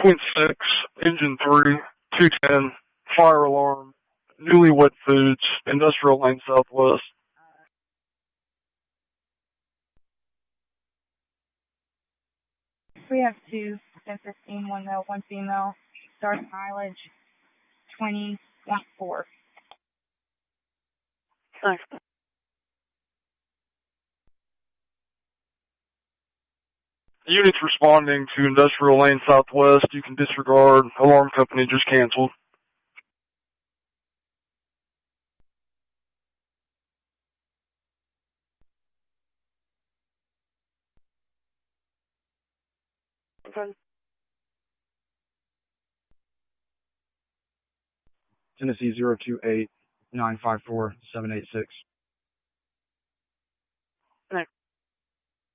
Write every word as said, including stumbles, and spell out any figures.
point six, engine three, two ten, fire alarm, Newlywed Foods, Industrial Lane Southwest. We have two, ten fifteen, one male, one female. Start mileage twenty point four. Thanks. Units responding to Industrial Lane Southwest, you can disregard. Alarm company just canceled. Okay. Tennessee zero two eight nine five four seven eight six.